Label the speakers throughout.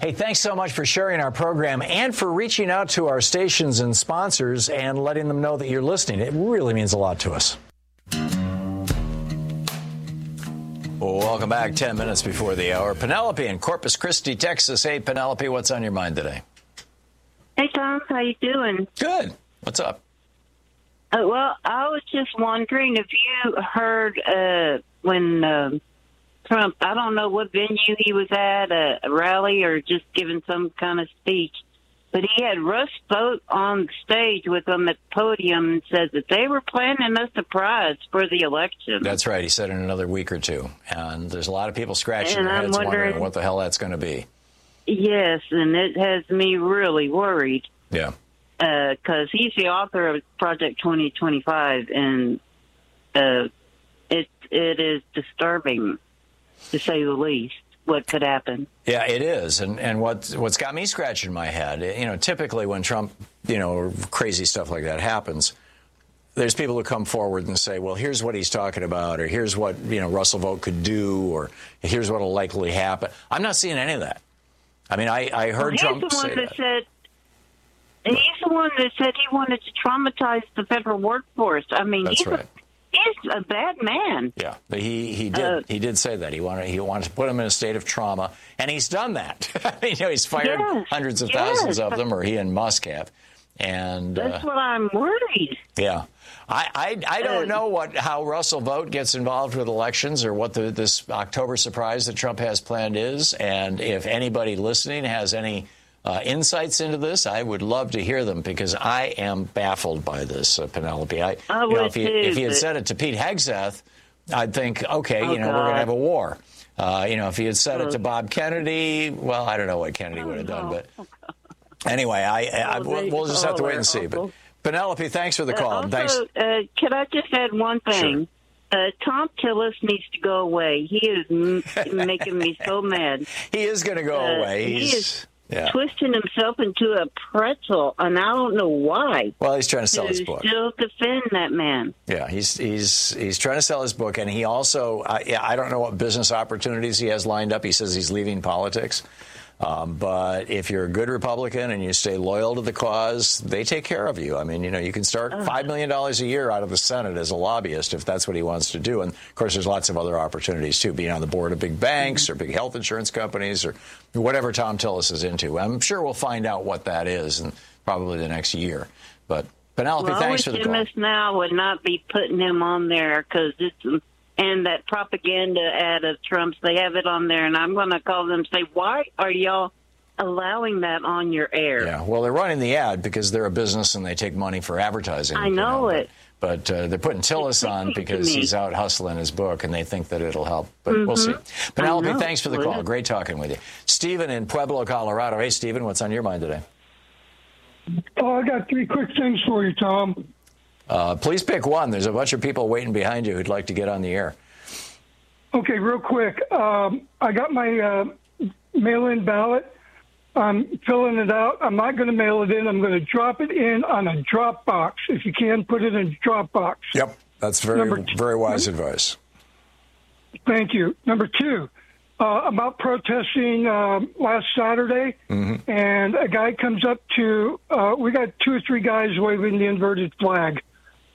Speaker 1: Hey, thanks so much for sharing our program and for reaching out to our stations and sponsors and letting them know that you're listening. It really means a lot to us. Welcome back. 10 minutes before the hour. Penelope in Corpus Christi, Texas. Hey, Penelope, what's on your mind today?
Speaker 2: Hey, Tom. How you doing?
Speaker 1: Good. What's up?
Speaker 2: Well, I was just wondering if you heard when Trump, I don't know what venue he was at, a rally or just giving some kind of speech, but he had Russ Vought on stage with him at the podium and said that they were planning a surprise for the election.
Speaker 1: That's right. He said in another week or two. And there's a lot of people scratching their heads wondering what the hell that's going to be. Yes,
Speaker 2: and it has me really worried.
Speaker 1: Yeah.
Speaker 2: Because he's the author of Project 2025, and it is disturbing, to say the least, what could happen.
Speaker 1: Yeah, it is. And what's got me scratching my head, typically when Trump, crazy stuff like that happens, there's people who come forward and say, well, here's what he's talking about, or here's what, Russell Vought could do, or here's what will likely happen. I'm not seeing any of that. I mean, I heard Trump say that.
Speaker 2: He's the one that said he wanted to traumatize the federal workforce. I mean, he's a bad man.
Speaker 1: Yeah, but he did say that he wanted to put him in a state of trauma, and he's done that. He's fired hundreds of thousands of them, or he and Musk have. And
Speaker 2: that's what I'm worried.
Speaker 1: Yeah, I don't know how Russell Vought gets involved with elections, or what this October surprise that Trump has planned is, and if anybody listening has any insights into this, I would love to hear them, because I am baffled by this, Penelope. If he had said it to Pete Hegseth, I'd think, okay, we're going to have a war. If he had said it to Bob Kennedy, well, I don't know what Kennedy would have done, but anyway, we'll just have to wait and see. But Penelope, thanks for the call. Thanks.
Speaker 2: Can I just add one thing? Sure. Tom Tillis needs to go away. He is making me so mad.
Speaker 1: He is going to go away.
Speaker 2: He is twisting himself into a pretzel, and I don't know why.
Speaker 1: Well, he's trying to sell his book.
Speaker 2: Still defend that man.
Speaker 1: Yeah, he's trying to sell his book, and he also I don't know what business opportunities he has lined up. He says he's leaving politics. But if you're a good Republican and you stay loyal to the cause, they take care of you. I mean, you can start $5 million a year out of the Senate as a lobbyist if that's what he wants to do. And, of course, there's lots of other opportunities, too, being on the board of big banks or big health insurance companies or whatever Tom Tillis is into. I'm sure we'll find out what that is in probably the next year. But, Penelope, thanks for the call.
Speaker 2: Jim now would not be putting him on there because it's... And that propaganda ad of Trump's, they have it on there, and I'm going to call them and say, why are y'all allowing that on your air?
Speaker 1: Yeah, well, they're running the ad because they're a business and they take money for advertising.
Speaker 2: I know it.
Speaker 1: But they're putting Tillis on because he's out hustling his book, and they think that it'll help. But we'll see. Penelope, thanks for the call. Great talking with you. Stephen in Pueblo, Colorado. Hey, Stephen, what's on your mind today?
Speaker 3: Oh, I got three quick things for you, Tom.
Speaker 1: Please pick one. There's a bunch of people waiting behind you who'd like to get on the air.
Speaker 3: Okay, real quick. I got my mail-in ballot. I'm filling it out. I'm not going to mail it in. I'm going to drop it in on a Dropbox. If you can, put it in a Dropbox.
Speaker 1: Yep, that's very wise advice.
Speaker 3: Thank you. Number two, about protesting last Saturday, and a guy comes up to, we got 2 or 3 guys waving the inverted flag.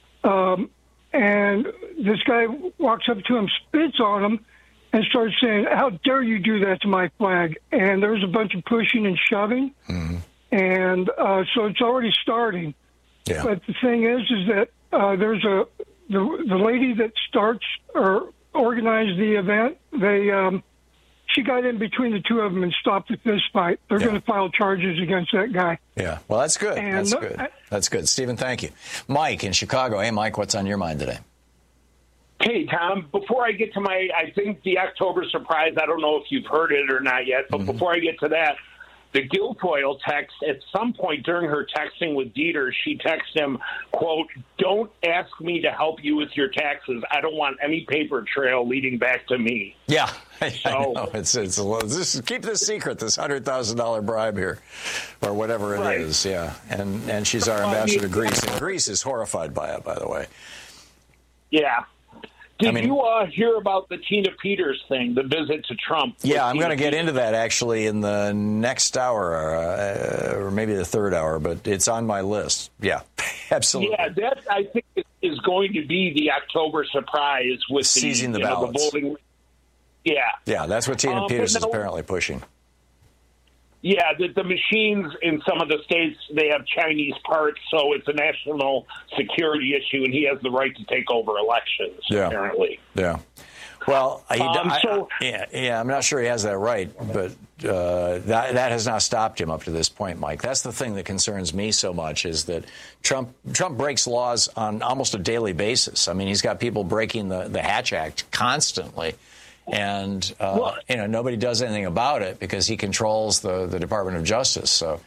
Speaker 3: And this guy walks up to him, spits on him, and starts saying, how dare you do that to my flag? And there was a bunch of pushing and shoving. And so it's already starting.
Speaker 1: Yeah.
Speaker 3: But the thing is that there's the lady that starts or organized the event, she got in between the two of them and stopped the fist fight. They're going to file charges against that guy.
Speaker 1: Yeah, well, that's good. That's good. Stephen, thank you. Mike in Chicago. Hey, Mike, what's on your mind today?
Speaker 4: Hey, Tom, before I get to I think the October surprise, I don't know if you've heard it or not yet, but before I get to that, the Guilfoyle text, at some point during her texting with Dieter, she texted him, quote, don't ask me to help you with your taxes. I don't want any paper trail leading back to me.
Speaker 1: Yeah, I know. It's keep this secret, this $100,000 bribe here, or whatever it is. Yeah, and she's our ambassador to Greece, and Greece is horrified by it, by the way.
Speaker 4: Yeah. Did you hear about the Tina Peters thing, the visit to Trump?
Speaker 1: Yeah, I'm going to get into that actually in the next hour, or maybe the third hour, but it's on my list. Yeah, absolutely.
Speaker 4: Yeah, that I think is going to be the October surprise with
Speaker 1: seizing the ballots.
Speaker 4: The voting. Yeah.
Speaker 1: Yeah, that's what Tina Peters is apparently pushing.
Speaker 4: Yeah, the machines in some of the states, they have Chinese parts, so it's a national security issue, and he has the right to take over elections, apparently.
Speaker 1: Yeah. Well, I'm not sure he has that right, but that has not stopped him up to this point, Mike. That's the thing that concerns me so much is that Trump breaks laws on almost a daily basis. I mean, he's got people breaking the Hatch Act constantly. And, nobody does anything about it because he controls the Department of Justice. So,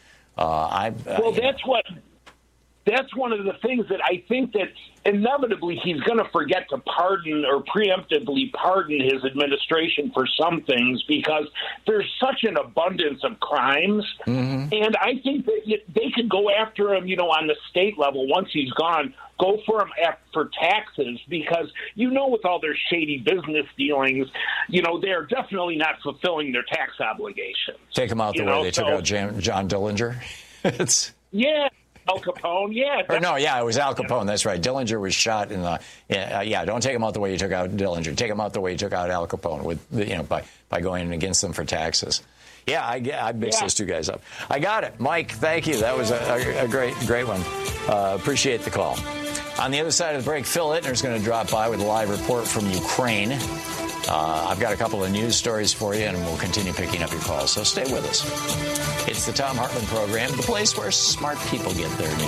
Speaker 4: that's one of the things that I think that inevitably he's going to forget to pardon or preemptively pardon his administration for some things because there's such an abundance of crimes. Mm-hmm. And I think that they could go after him, on the state level once he's gone, go for him for taxes because, with all their shady business dealings, they're definitely not fulfilling their tax obligations.
Speaker 1: Take him out the way they took out John Dillinger.
Speaker 4: Yeah. Al Capone,
Speaker 1: it was Al Capone. That's right. Dillinger was shot in the. Don't take him out the way you took out Dillinger. Take him out the way you took out Al Capone by going against them for taxes. Yeah, I mixed those two guys up. I got it, Mike. Thank you. That was a great one. Appreciate the call. On the other side of the break, Phil Ittner's going to drop by with a live report from Ukraine. I've got a couple of news stories for you, and we'll continue picking up your calls. So stay with us. It's the Thom Hartmann Program, the place where smart people get their news.